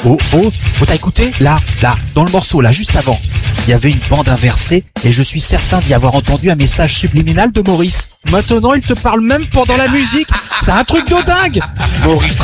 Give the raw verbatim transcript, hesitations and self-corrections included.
Oh, oh, oh, t'as écouté? Là, là, dans le morceau, là, juste avant, il y avait une bande inversée et je suis certain d'y avoir entendu un message subliminal de Maurice. Maintenant, il te parle même pendant la musique. C'est un truc de dingue. Maurice